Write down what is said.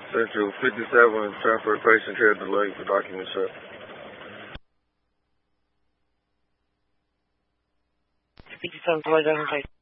Central 57, transfer patient care delay for document check. 57, 27,